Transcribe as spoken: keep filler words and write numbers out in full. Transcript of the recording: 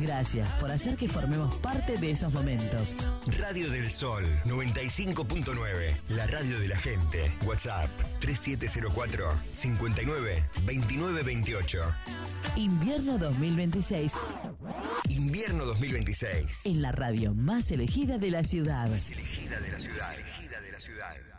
Gracias por hacer que formemos parte de esos momentos. Radio del Sol noventa y cinco punto nueve, la radio de la gente. WhatsApp tres siete cero cuatro, cinco nueve, dos nueve dos ocho. Invierno dos mil veintiséis. Invierno dos mil veintiséis. En la radio más elegida de la ciudad. Más elegida de la ciudad. Más elegida de la ciudad.